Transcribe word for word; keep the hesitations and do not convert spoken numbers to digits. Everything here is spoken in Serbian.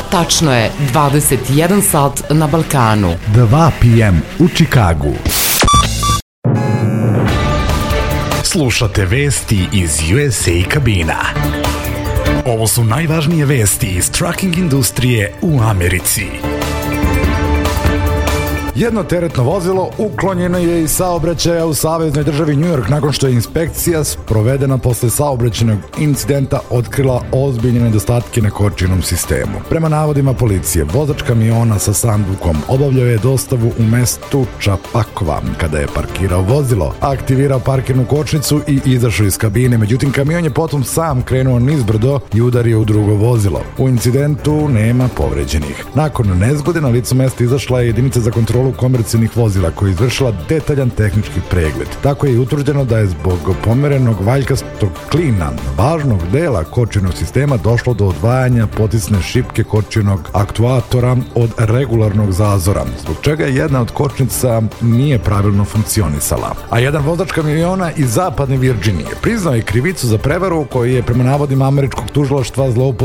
tačno je dvadeset jedan sat na Balkanu. dva pe em u Čikagu. Slušate vesti iz U S A kabina. Ovo su najvažnije vesti iz trucking industrije u Americi. Jedno teretno vozilo uklonjeno je iz saobraćaja u saveznoj državi New York nakon što je inspekcija sprovedena posle saobraćajnog incidenta otkrila ozbiljne nedostatke na kočionom sistemu. Prema navodima policije, vozač kamiona sa sandukom obavljao je dostavu u mestu Čapakova kada je parkirao vozilo, aktivirao parkirnu kočnicu i izašao iz kabine. Međutim, kamion je potom sam krenuo nizbrdo i udario u drugo vozilo. U incidentu nema povređenih. Nakon nezgode na licu mesta izašla je jedinica za kontrolu komercijalnih vozila koja je izvršila detaljan tehnički pregled. Tako je utvrđeno da je zbog pomerenog valjkastog klina važnog dela kočionog sistema došlo do odvajanja potisne šipke kočionog aktuatora od regularnog zazora, zbog čega jedna od kočnica nije pravilno funkcionisala. A jedan vozač kamiona iz zapadne Virginije priznao je krivicu za prevaru koju je prema navodima američkog tužilaštva zloupotrebio